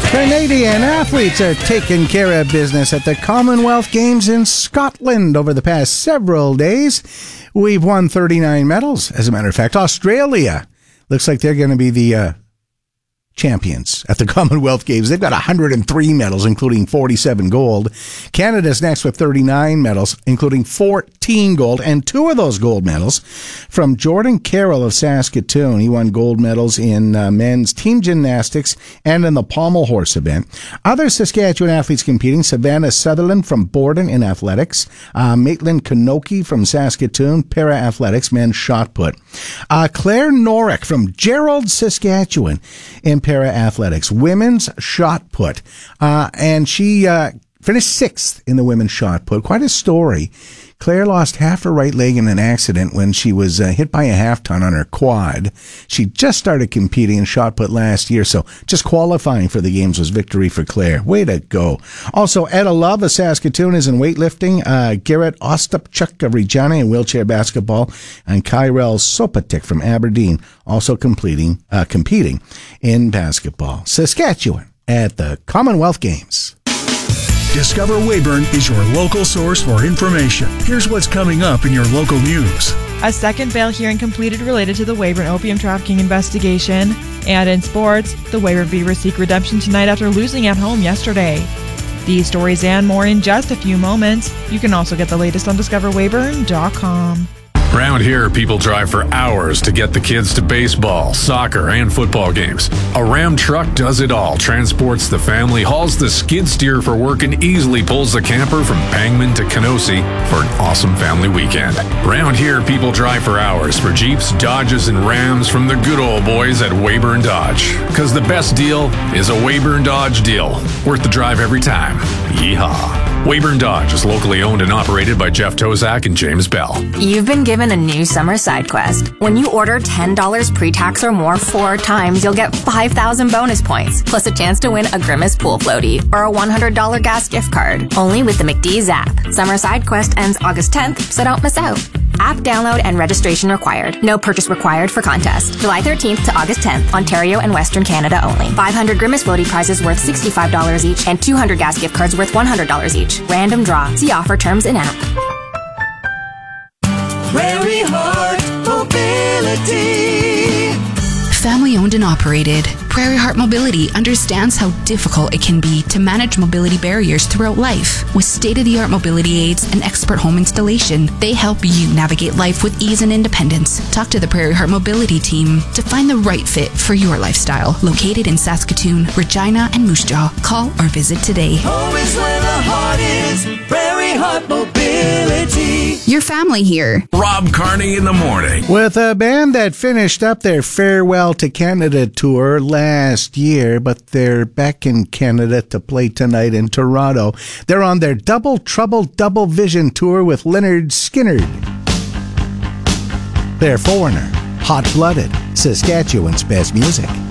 Canadian athletes are taking care of business at the Commonwealth Games in Scotland over the past several days. We've won 39 medals. As a matter of fact, Australia looks like they're going to be the champions at the Commonwealth Games. They've got 103 medals, including 47 gold. Canada's next with 39 medals, including 14 gold, and 2 of those gold medals from Jordan Carroll of Saskatoon. He won gold medals in men's team gymnastics and in the pommel horse event. Other Saskatchewan athletes competing: Savannah Sutherland from Borden in athletics, Maitland Kanoki from Saskatoon, para-athletics, men's shot put. Claire Norick from Gerald, Saskatchewan in para-athletics, women's shot put. And she finished 6th in the women's shot put. Quite a story. Claire lost half her right leg in an accident when she was hit by a half-ton on her quad. She just started competing in shot put last year, so just qualifying for the games was victory for Claire. Way to go. Also, Etta Love of Saskatoon is in weightlifting. Garrett Ostapchuk of Regina in wheelchair basketball. And Kyrell Sopatik from Aberdeen also competing in basketball. Saskatchewan at the Commonwealth Games. Discover Weyburn is your local source for information. Here's what's coming up in your local news. A second bail hearing completed related to the Weyburn opium trafficking investigation. And in sports, the Weyburn Beavers seek redemption tonight after losing at home yesterday. These stories and more in just a few moments. You can also get the latest on discoverweyburn.com. Around here, people drive for hours to get the kids to baseball, soccer, and football games. A Ram truck does it all, transports the family, hauls the skid steer for work, and easily pulls the camper from Pangman to Kenosi for an awesome family weekend. Around here, people drive for hours for Jeeps, Dodges, and Rams from the good old boys at Weyburn Dodge. Because the best deal is a Weyburn Dodge deal. Worth the drive every time. Yeehaw. Weyburn Dodge is locally owned and operated by Jeff Tozak and James Bell. You've been given a new summer side quest. When you order $10 pre-tax or more 4 times, you'll get 5,000 bonus points, plus a chance to win a Grimace pool floaty or a $100 gas gift card. Only with the McDee's app. Summer side quest ends August 10th, so don't miss out. App download and registration required. No purchase required for contest. July 13th to August 10th, Ontario and Western Canada only. 500 Grimace floaty prizes worth $65 each and 200 gas gift cards worth $100 each. Random draw. See offer terms in app. Prairie Heart Mobility. Family owned and operated, Prairie Heart Mobility understands how difficult it can be to manage mobility barriers throughout life. With state-of-the-art mobility aids and expert home installation, they help you navigate life with ease and independence. Talk to the Prairie Heart Mobility team to find the right fit for your lifestyle. Located in Saskatoon, Regina, and Moose Jaw. Call or visit today. Home is where the heart is. Prairie Heart Mobility. Your family here. Rob Carney in the morning. With a band that finished up their Farewell to Canada tour last year, but they're back in Canada to play tonight in Toronto. They're on their Double Trouble Double Vision tour with Lynyrd Skynyrd. They're Foreigner, Hot Blooded, Saskatchewan's best music.